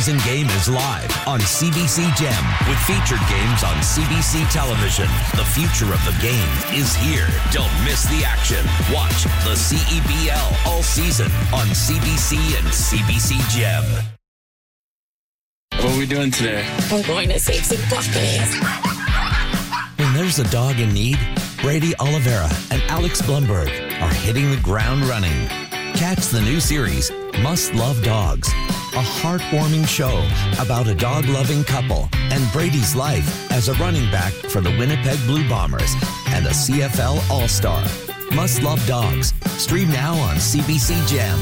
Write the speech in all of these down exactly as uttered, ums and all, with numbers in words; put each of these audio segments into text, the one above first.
And Game is live on C B C Gem with featured games on C B C television. The future of the game is here. Don't miss the action. Watch the C E B L all season on C B C and C B C Gem. What are we doing today? I'm going to save some puppies. When there's a dog in need, Brady Oliveira and Alex Blumberg are hitting the ground running. Catch the new series, Must Love Dogs, a heartwarming show about a dog-loving couple and Brady's life as a running back for the Winnipeg Blue Bombers and a C F L All-Star. Must Love Dogs. Stream now on C B C Gem.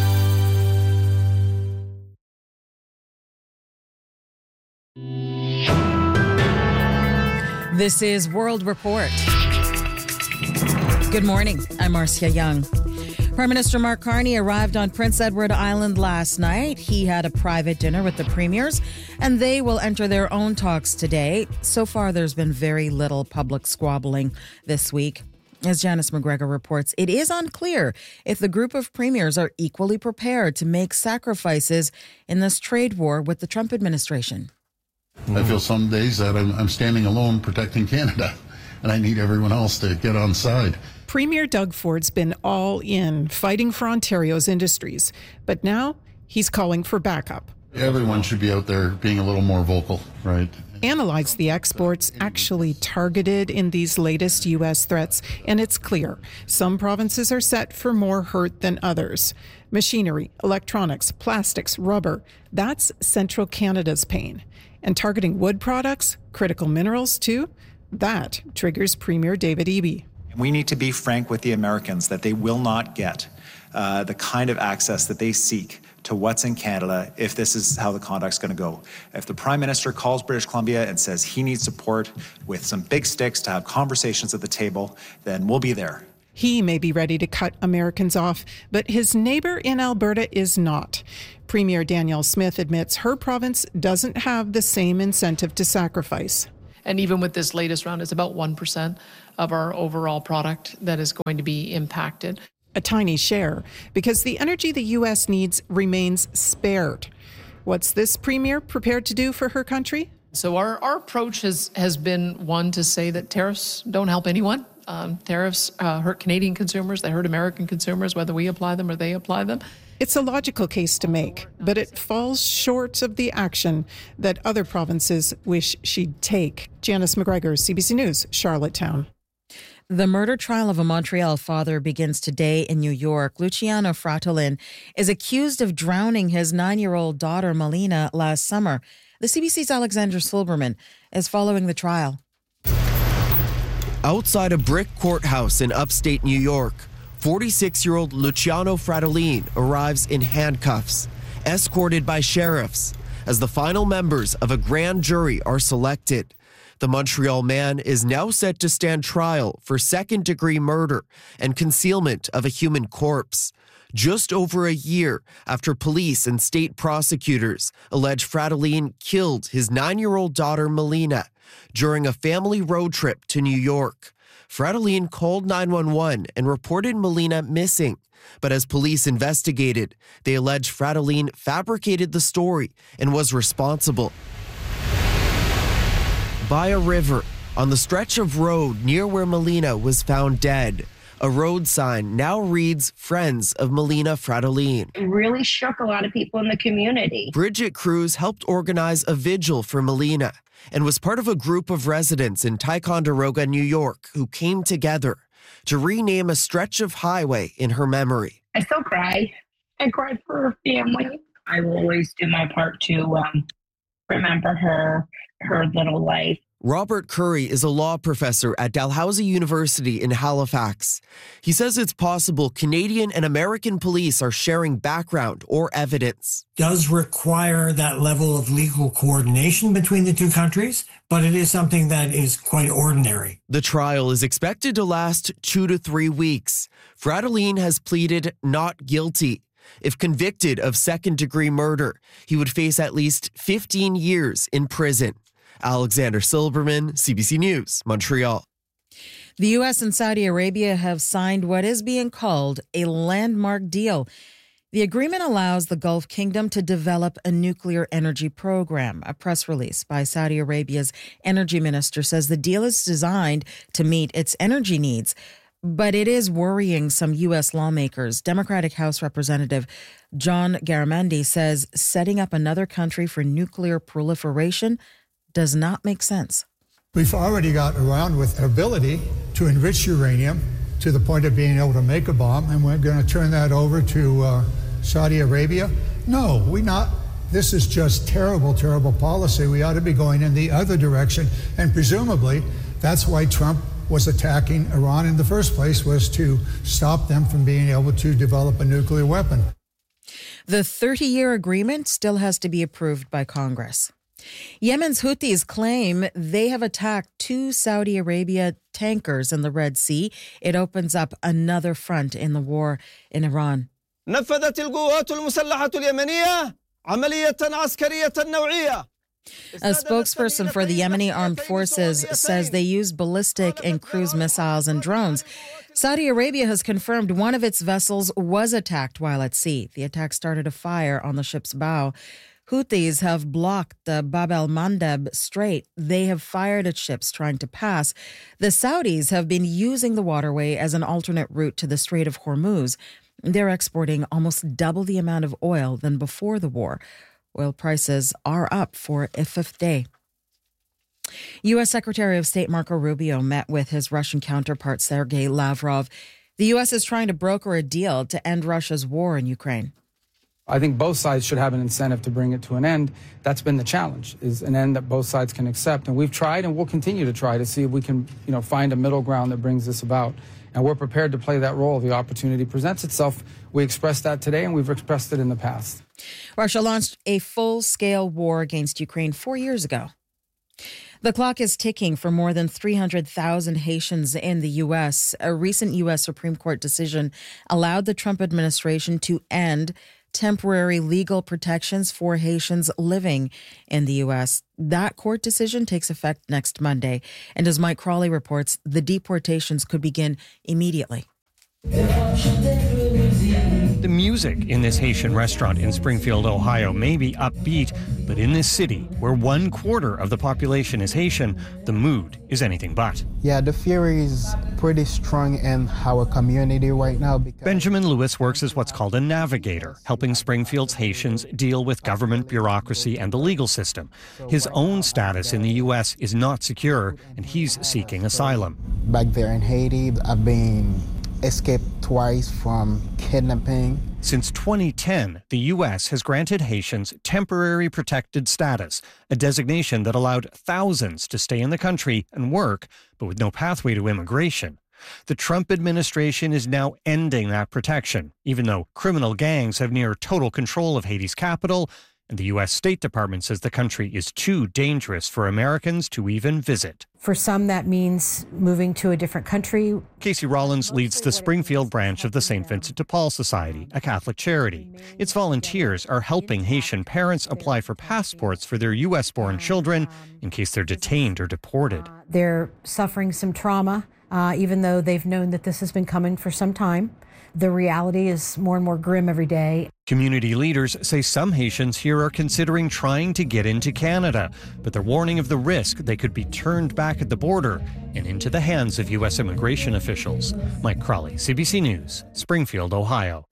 This is World Report. Good morning. I'm Marcia Young. Prime Minister Mark Carney arrived on Prince Edward Island last night. He had a private dinner with the premiers, and they will enter their own talks today. So far, there's been very little public squabbling this week. As Janice McGregor reports, it is unclear if the group of premiers are equally prepared to make sacrifices in this trade war with the Trump administration. I feel some days that I'm, I'm standing alone protecting Canada, and I need everyone else to get on side. Premier Doug Ford's been all in, fighting for Ontario's industries. But now he's calling for backup. Everyone should be out there being a little more vocal, right? Analyze the exports actually targeted in these latest U S threats, and it's clear some provinces are set for more hurt than others. Machinery, electronics, plastics, rubber, that's central Canada's pain. And targeting wood products, critical minerals too, that triggers Premier David Eby. We need to be frank with the Americans that they will not get uh, the kind of access that they seek to what's in Canada if this is how the conduct's going to go. If the Prime Minister calls British Columbia and says he needs support with some big sticks to have conversations at the table, then we'll be there. He may be ready to cut Americans off, but his neighbour in Alberta is not. Premier Danielle Smith admits her province doesn't have the same incentive to sacrifice. And even with this latest round, it's about one percent of our overall product that is going to be impacted. A tiny share, because the energy the U S needs remains spared. What's this premier prepared to do for her country? So our, our approach has, has been one to say that tariffs don't help anyone. Um, tariffs uh, hurt Canadian consumers, they hurt American consumers, whether we apply them or they apply them. It's a logical case to make, but it falls short of the action that other provinces wish she'd take. Janice McGregor, C B C News, Charlottetown. The murder trial of a Montreal father begins today in New York. Luciano Fratellin is accused of drowning his nine-year-old daughter, Melina, last summer. The C B C's Alexander Silberman is following the trial. Outside a brick courthouse in upstate New York, forty-six-year-old Luciano Fratellin arrives in handcuffs, escorted by sheriffs, as the final members of a grand jury are selected. The Montreal man is now set to stand trial for second-degree murder and concealment of a human corpse, just over a year after police and state prosecutors allege Fratellin killed his nine-year-old daughter Melina during a family road trip to New York. Fratellin called nine one one and reported Melina missing, but as police investigated, they allege Fratellin fabricated the story and was responsible. By a river, on the stretch of road near where Melina was found dead, a road sign now reads Friends of Melina Fratellin. It really shook a lot of people in the community. Bridget Cruz helped organize a vigil for Melina and was part of a group of residents in Ticonderoga, New York, who came together to rename a stretch of highway in her memory. I still cry. I cried for her family. I will always do my part to um, remember her, her little life. Robert Curry is a law professor at Dalhousie University in Halifax. He says it's possible Canadian and American police are sharing background or evidence. Does require that level of legal coordination between the two countries, but it is something that is quite ordinary. The trial is expected to last two to three weeks. Fratellin has pleaded not guilty. If convicted of second-degree murder, he would face at least fifteen years in prison. Alexander Silberman, C B C News, Montreal. The U S and Saudi Arabia have signed what is being called a landmark deal. The agreement allows the Gulf Kingdom to develop a nuclear energy program. A press release by Saudi Arabia's energy minister says the deal is designed to meet its energy needs, but it is worrying some U S lawmakers. Democratic House Representative John Garamendi says setting up another country for nuclear proliferation does not make sense. We've already got around with our ability to enrich uranium to the point of being able to make a bomb, and we're going to turn that over to uh, Saudi Arabia? No, we not. This is just terrible, terrible policy. We ought to be going in the other direction, and presumably that's why Trump was attacking Iran in the first place, was to stop them from being able to develop a nuclear weapon. The thirty-year agreement still has to be approved by Congress. Yemen's Houthis claim they have attacked two Saudi Arabia tankers in the Red Sea. It opens up another front in the war in Iran. نفذت القوات المسلحة اليمنية عملية عسكرية نوعية. A spokesperson for the Yemeni armed forces says they used ballistic and cruise missiles and drones. Saudi Arabia has confirmed one of its vessels was attacked while at sea. The attack started a fire on the ship's bow. Houthis have blocked the Bab el-Mandeb Strait. They have fired at ships trying to pass. The Saudis have been using the waterway as an alternate route to the Strait of Hormuz. They're exporting almost double the amount of oil than before the war. Oil prices are up for a fifth day. U S. Secretary of State Marco Rubio met with his Russian counterpart Sergei Lavrov. The U S is trying to broker a deal to end Russia's war in Ukraine. I think both sides should have an incentive to bring it to an end. That's been the challenge, is an end that both sides can accept. And we've tried and we'll continue to try to see if we can, you know, find a middle ground that brings this about. And we're prepared to play that role. The opportunity presents itself. We expressed that today and we've expressed it in the past. Russia launched a full-scale war against Ukraine four years ago. The clock is ticking for more than three hundred thousand Haitians in the U S. A recent U S. Supreme Court decision allowed the Trump administration to end temporary legal protections for Haitians living in the U S. That court decision takes effect next Monday. And as Mike Crawley reports, the deportations could begin immediately. The music in this Haitian restaurant in Springfield, Ohio may be upbeat, but in this city, where one quarter of the population is Haitian, the mood is anything but. Yeah, the fear is pretty strong in our community right now. Benjamin Lewis works as what's called a navigator, helping Springfield's Haitians deal with government bureaucracy and the legal system. His own status in the U S is not secure, and he's seeking asylum. Back there in Haiti, I've been escaped twice from kidnapping. Since twenty ten, the U S has granted Haitians temporary protected status, a designation that allowed thousands to stay in the country and work, but with no pathway to immigration. The Trump administration is now ending that protection, even though criminal gangs have near total control of Haiti's capital, and the U S. State Department says the country is too dangerous for Americans to even visit. For some, that means moving to a different country. Casey Rollins leads the Springfield branch of the Saint Vincent de Paul Society, a Catholic charity. Its volunteers are helping Haitian parents apply for passports for their U S-born children in case they're detained or deported. They're suffering some trauma, uh, even though they've known that this has been coming for some time. The reality is more and more grim every day. Community leaders say some Haitians here are considering trying to get into Canada, but they're warning of the risk they could be turned back at the border and into the hands of U S immigration officials. Mike Crawley, C B C News, Springfield, Ohio.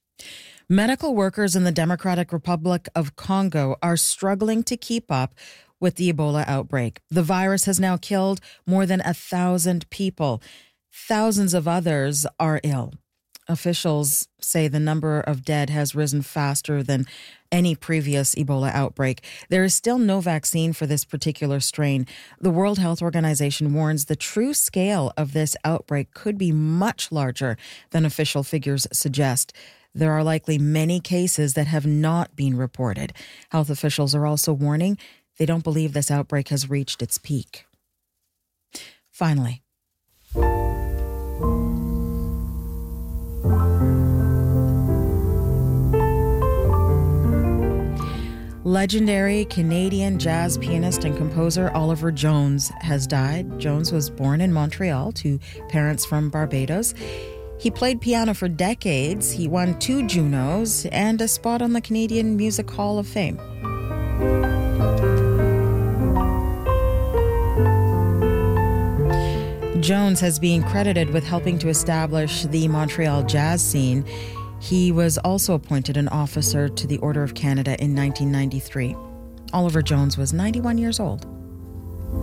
Medical workers in the Democratic Republic of Congo are struggling to keep up with the Ebola outbreak. The virus has now killed more than a thousand people. Thousands of others are ill. Officials say the number of dead has risen faster than any previous Ebola outbreak. There is still no vaccine for this particular strain. The World Health Organization warns the true scale of this outbreak could be much larger than official figures suggest. There are likely many cases that have not been reported. Health officials are also warning they don't believe this outbreak has reached its peak. Finally, legendary Canadian jazz pianist and composer Oliver Jones has died. Jones was born in Montreal to parents from Barbados. He played piano for decades. He won two Junos and a spot on the Canadian Music Hall of Fame. Jones has been credited with helping to establish the Montreal jazz scene. He was also appointed an officer to the Order of Canada in nineteen ninety-three. Oliver Jones was ninety-one years old.